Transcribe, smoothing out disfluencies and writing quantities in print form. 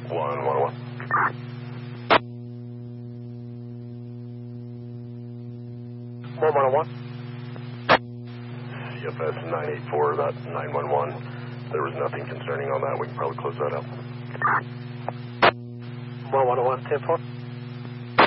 111. CFS 984.911. There was nothing concerning on that. We can probably close that up. 111, 10-4.